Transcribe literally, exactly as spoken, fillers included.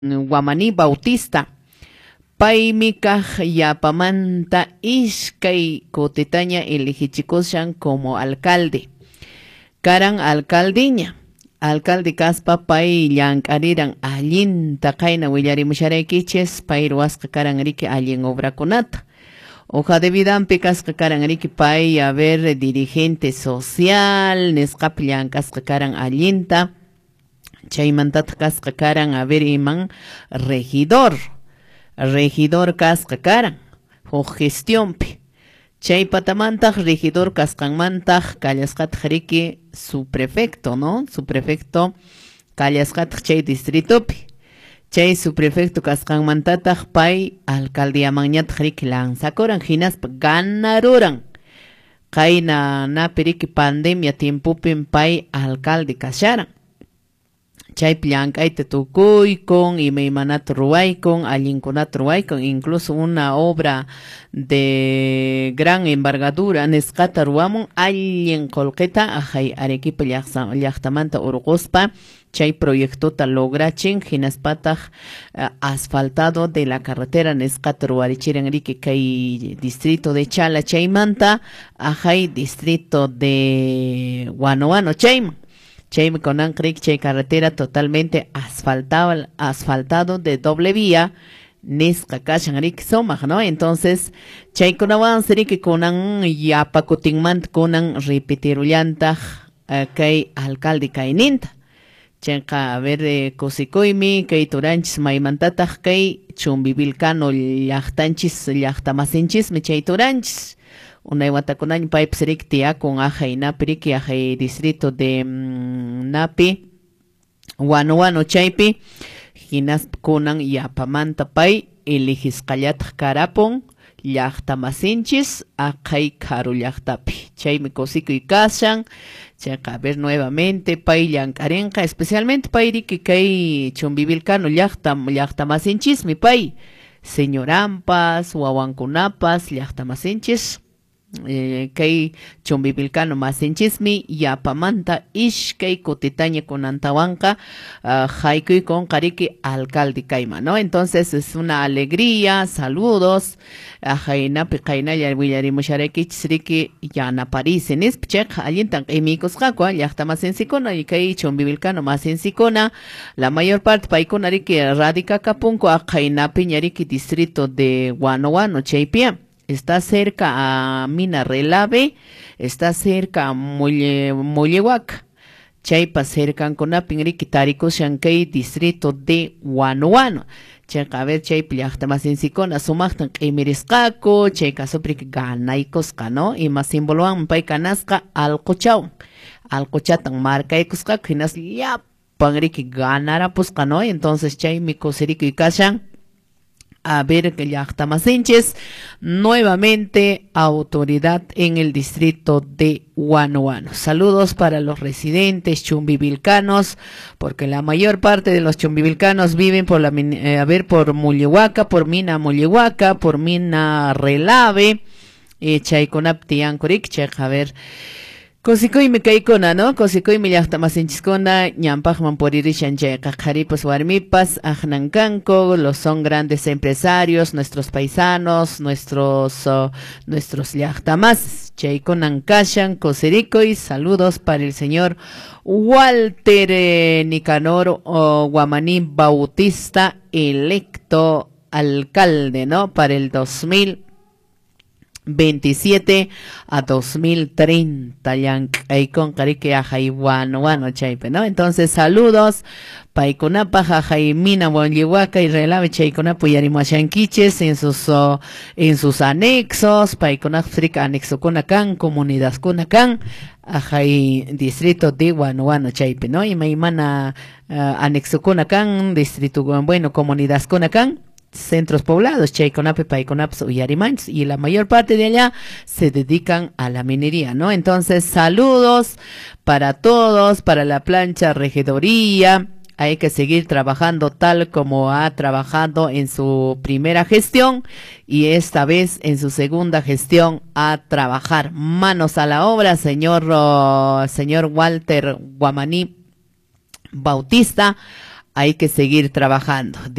Guamaní Bautista. Paymi kaq yapamanta ishkay kutitaña eligichikushan como alcalde. Karan alcaldiña. Alcalde kaspa pay llank'ariran allinta qayna willarimusharaykichis pay ruwasqa karan riki allin obrakunata. Hoja de vidampi kasqa karan riki pay a ver dirigente social nisqapi llank'asqa karan allinta. Chaymantata kasqa karan a ver iman regidor. Regidor kasqa karan huk gestionpi. Chay patamantaq regidor kasqanmantaq kallasqataq riki su prefecto, ¿no? Su prefecto kallasqataq chay distritopi. Chay su prefecto kasqanmantataq pay alcaldiamanñataq riki lanzakuran hinaspa ganaruran. Qayna napi riki pandemia tiempupin pay alcalde kasharan. Chay llank'ayta tukuykun imaymanata ruwaykun allinkunata ruwaykun, incluso una obra de gran envergadura nisqata ruwamun allin qullqita ajay Arequipa llaqtamanta urquspa chay proyectota lograchin hinaspataq uh, asfaltado de la carretera nisqata ruwarichiran riki kay distrito de Chala chaymanta ajay distrito de Huanuano chayman. Chaymi konan krik chay carretera totalmente asfaltado, asfaltado de doble vía, nisqa kashan rik somaq, ¿no? Entonces, chay kunawan siriki kunan yapakutinmant kunan repetirullantaq uh, kay alcalde kayninta. Chayqa a ver eh, kusikuymi kay turanchis maymantataq kay chumbivilcano llaqtanchis llaqtamasinchis chay turanchis. Unay watakunaña paypis riki tiyakun ajay napi riki ajay distrito de um, napi Huanuano chaypi hinas kunan yapamanta pay eligisqallataq karapun llaqtamasinchis aqay karu llaqtapi. Chaymi kusikuy kashan chayqa a ver nuevamente pay llank'arinqa especialmente pay riki kay chumbivilcano llaqtam llaqtamasinchis pay señorampas wawankunapas llaqtamasinchis. Eh, kay chumbivilcano masinchismi yapamanta ishkay kutitaña kunantawanqa uh, haykuy con kariki alcalde kayma, ¿no? Entonces es una alegría, saludos ajaynapi qaynalla willarimusharaykichis riki yanaparice nispa chayqa allintan q'imikusqaku llaqtamasinsikuna y kay chumbivilcano masinsikuna la mayor parte paykuna riki radikakapunku aqaynapi riki distrito de Huanuano chaypiya. Está cerca a Mina Relave, está cerca a Mollehuaca. Chaypa cerca con Apinriki Tarikushan kay distrito de Huanuano. Chayqa a ver chaypi llaqtamasinsikuna sumaqtan q'imirisqaku, chayqa suprik ganaykusqa, ¿no? Ima símbolowan pay kanasqa alquchawan. Alquchatan markaykusqaku hinas llapan riki ganarapusqa, ¿no? Entonces chaymi kusirikuy kashan. A ver que llaqtamasinchis nuevamente autoridad en el distrito de Huanuano. Saludos para los residentes chumbivilcanos, porque la mayor parte de los chumbivilcanos viven por la eh, a ver por Mollehuaca, por Mina Mollehuaca, por Mina Relave, eh, chaykunaptiyan kurik chay a ver. Kusikuymi kaykuna, ¿no? Kusikuymi llaqtamasinchiskuna ñanpaqman puririshan chayqa qharipas warmipas aqnankanku, los son grandes empresarios, nuestros paisanos, nuestros uh, nuestros llaqtamasis. Chaykunan kashan kusirikuy, saludos para el señor Walter eh, Nicanor uh, Guamaní Bautista, electo alcalde, ¿no? Para el dos mil veintisiete a dos mil treinta llank'aykun kariki ajay Huanuano chaype, ¿no? Entonces saludos paykunapaq ajay Mina Mollehuaca y Relave chaykunapu yarimashankichis en sus uh, en sus anexos paykunapaq riki anexokuna kan comunidadkuna kan ajay distrito de Huanuano chaype, ¿no? Imaymana uh, anexokuna kan distrito bueno comunidadkuna kan centros poblados, chaykunapi paykunapas uyarimanchis, y la mayor parte de allá se dedican a la minería, ¿no? Entonces, saludos para todos, para la plancha regidoría. Hay que seguir trabajando tal como ha trabajado en su primera gestión y esta vez en su segunda gestión a trabajar. Manos a la obra, señor, uh, señor Walter Guamaní Bautista, hay que seguir trabajando.